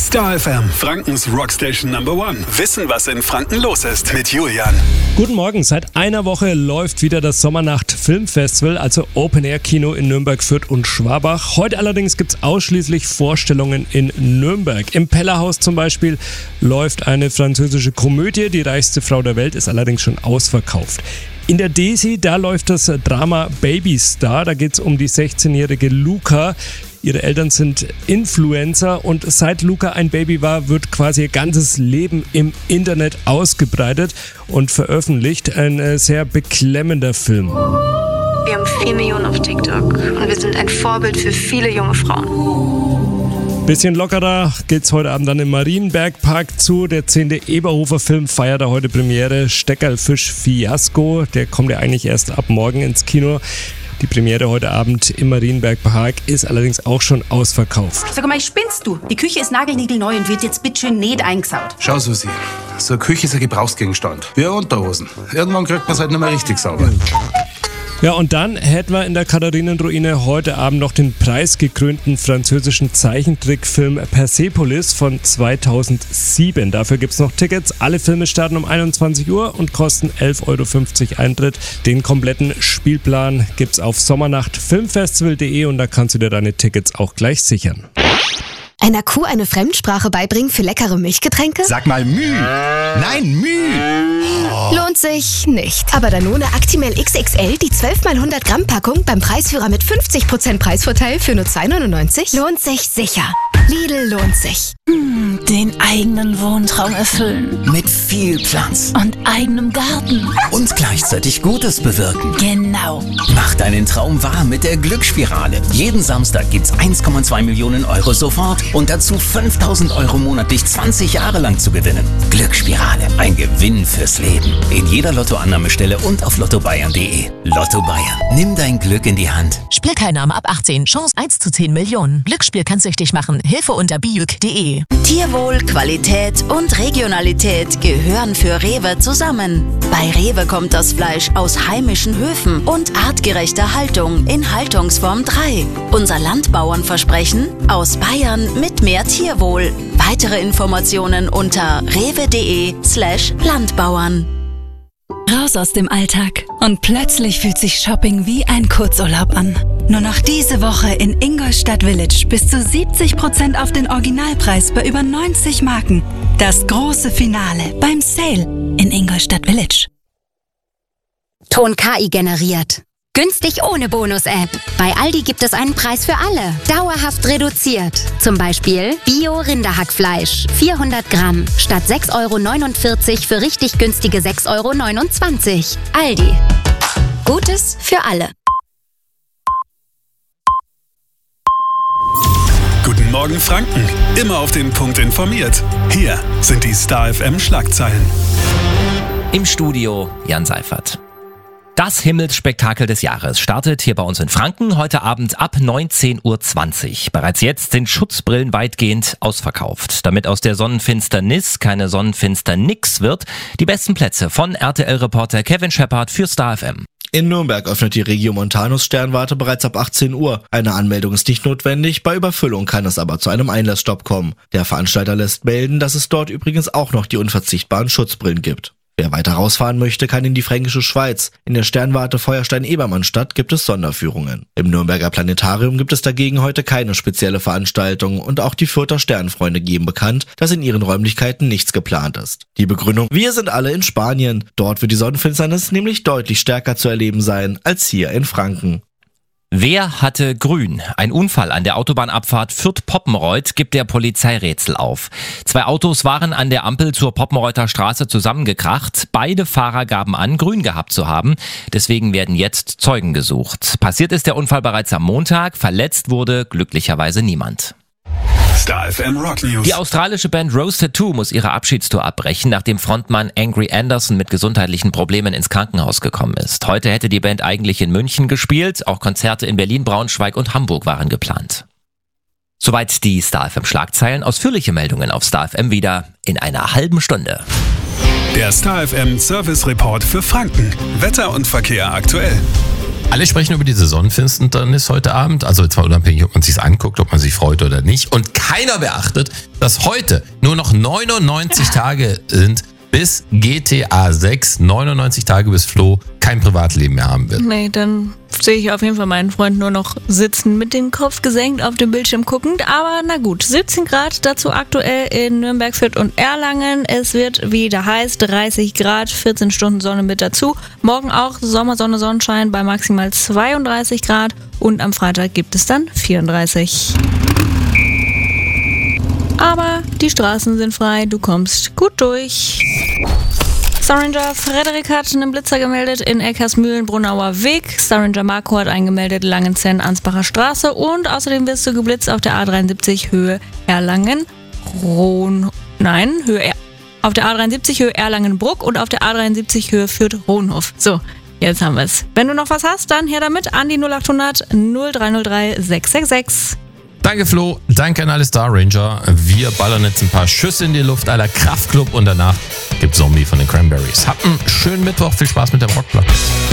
Star FM, Frankens Rockstation Number One. Wissen, was in Franken los ist mit Julian. Guten Morgen, seit einer Woche läuft wieder das Sommernacht Filmfestival, also Open-Air-Kino in Nürnberg, Fürth und Schwabach. Heute allerdings gibt es ausschließlich Vorstellungen in Nürnberg. Im Pellerhaus zum Beispiel läuft eine französische Komödie, die reichste Frau der Welt, ist allerdings schon ausverkauft. In der Desi, da läuft das Drama Babystar, da geht es um die 16-jährige Luca. Ihre Eltern sind Influencer und seit Luca ein Baby war, wird quasi ihr ganzes Leben im Internet ausgebreitet und veröffentlicht. Ein sehr beklemmender Film. Wir haben 4 Millionen auf TikTok und wir sind ein Vorbild für viele junge Frauen. Bisschen lockerer geht's heute Abend dann im Marienbergpark zu. Der 10. Eberhofer-Film feiert da heute Premiere. Steckerlfisch Fiasko, der kommt ja eigentlich erst ab morgen ins Kino. Die Premiere heute Abend im Marienbergpark ist allerdings auch schon ausverkauft. Sag mal, spinnst du? Die Küche ist nagelniegelneu und wird jetzt bitteschön nicht eingesaut. Schau, Susi, so eine Küche ist ein Gebrauchsgegenstand. Wie Unterhosen. Irgendwann kriegt man es halt nicht mehr richtig sauber. Ja, und dann hätten wir in der Katharinenruine heute Abend noch den preisgekrönten französischen Zeichentrickfilm Persepolis von 2007. Dafür gibt es noch Tickets. Alle Filme starten um 21 Uhr und kosten 11,50 € Eintritt. Den kompletten Spielplan gibt es auf sommernachtfilmfestival.de und da kannst du dir deine Tickets auch gleich sichern. Einer Kuh eine Fremdsprache beibringen für leckere Milchgetränke? Sag mal Müh. Nein, Müh. Oh. Lohnt sich nicht. Aber Danone Actimel XXL, die 12x100 Gramm Packung beim Preisführer mit 50% Preisvorteil für nur 2,99 € lohnt sich sicher. Lidl lohnt sich. Den eigenen Wohntraum erfüllen. Mit viel Platz. Und eigenem Garten. Und gleichzeitig Gutes bewirken. Genau. Mach deinen Traum wahr mit der Glücksspirale. Jeden Samstag gibt's 1,2 Millionen € sofort und dazu 5.000 € monatlich 20 Jahre lang zu gewinnen. Glücksspirale. Ein Gewinn fürs Leben. In jeder Lottoannahmestelle und auf lottobayern.de. Lotto Bayern. Nimm dein Glück in die Hand. Spielteilnahme ab 18. Chance 1 zu 10 Millionen. Glücksspiel kann süchtig machen. Hilfe unter biuk.de. Tierwohl, Qualität und Regionalität gehören für Rewe zusammen. Bei Rewe kommt das Fleisch aus heimischen Höfen und artgerechter Haltung in Haltungsform 3. Unser Landbauernversprechen: aus Bayern mit mehr Tierwohl. Weitere Informationen unter rewe.de/Landbauern. Raus aus dem Alltag und plötzlich fühlt sich Shopping wie ein Kurzurlaub an. Nur noch diese Woche in Ingolstadt Village bis zu 70% auf den Originalpreis bei über 90 Marken. Das große Finale beim Sale in Ingolstadt Village. Ton KI generiert. Günstig ohne Bonus-App. Bei Aldi gibt es einen Preis für alle. Dauerhaft reduziert. Zum Beispiel Bio-Rinderhackfleisch. 400 Gramm. Statt 6,49 € für richtig günstige 6,29 €. Aldi. Gutes für alle. Guten Morgen Franken. Immer auf den Punkt informiert. Hier sind die Star FM Schlagzeilen. Im Studio Jan Seifert. Das Himmelsspektakel des Jahres startet hier bei uns in Franken heute Abend ab 19:20 Uhr. Bereits jetzt sind Schutzbrillen weitgehend ausverkauft. Damit aus der Sonnenfinsternis keine Sonnenfinsternix wird, die besten Plätze von RTL-Reporter Kevin Shepard für Star FM. In Nürnberg öffnet die Regiomontanus Sternwarte bereits ab 18 Uhr. Eine Anmeldung ist nicht notwendig, bei Überfüllung kann es aber zu einem Einlassstopp kommen. Der Veranstalter lässt melden, dass es dort übrigens auch noch die unverzichtbaren Schutzbrillen gibt. Wer weiter rausfahren möchte, kann in die Fränkische Schweiz. In der Sternwarte Feuerstein-Ebermannstadt gibt es Sonderführungen. Im Nürnberger Planetarium gibt es dagegen heute keine spezielle Veranstaltung und auch die Fürther Sternfreunde geben bekannt, dass in ihren Räumlichkeiten nichts geplant ist. Die Begründung: Wir sind alle in Spanien. Dort wird die Sonnenfinsternis nämlich deutlich stärker zu erleben sein als hier in Franken. Wer hatte grün? Ein Unfall an der Autobahnabfahrt Fürth-Poppenreuth gibt der Polizei Rätsel auf. 2 Autos waren an der Ampel zur Poppenreuther Straße zusammengekracht. Beide Fahrer gaben an, grün gehabt zu haben. Deswegen werden jetzt Zeugen gesucht. Passiert ist der Unfall bereits am Montag. Verletzt wurde glücklicherweise niemand. Star FM Rock News. Die australische Band Rose Tattoo muss ihre Abschiedstour abbrechen, nachdem Frontmann Angry Anderson mit gesundheitlichen Problemen ins Krankenhaus gekommen ist. Heute hätte die Band eigentlich in München gespielt, auch Konzerte in Berlin, Braunschweig und Hamburg waren geplant. Soweit die Star FM Schlagzeilen. Ausführliche Meldungen auf Star FM wieder in einer halben Stunde. Der Star FM Service Report für Franken. Wetter und Verkehr aktuell. Alle sprechen über die Sonnenfinsternis heute Abend, also zwar unabhängig, ob man sich's anguckt, ob man sich freut oder nicht. Und keiner beachtet, dass heute nur noch 99 Tage sind bis GTA 6. 99 Tage bis Flo kein Privatleben mehr haben wird. Nee, dann sehe ich auf jeden Fall meinen Freund nur noch sitzen, mit dem Kopf gesenkt auf dem Bildschirm guckend. Aber na gut, 17 Grad dazu aktuell in Nürnberg, Fürth und Erlangen. Es wird wieder heiß, 30 Grad, 14 Stunden Sonne mit dazu. Morgen auch Sommersonne, Sonnenschein bei maximal 32 Grad. Und am Freitag gibt es dann 34. Aber die Straßen sind frei, du kommst gut durch. Starranger Frederik hat einen Blitzer gemeldet in Eckersmühlen, Brunauer Weg. Starranger Marco hat eingemeldet Langenzenn, Ansbacher Straße. Und außerdem wirst du geblitzt auf der A73 Höhe Erlangen, auf der A73 Höhe Erlangen-Bruck und auf der A73 Höhe Fürth-Rohnhof. So, jetzt haben wir es. Wenn du noch was hast, dann her damit an die 0800 0303 666. Danke Flo, danke an alle Star Ranger. Wir ballern jetzt ein paar Schüsse in die Luft à la Kraftklub und danach gibt's Zombie von den Cranberries. Habt einen schönen Mittwoch, viel Spaß mit dem Rockblock.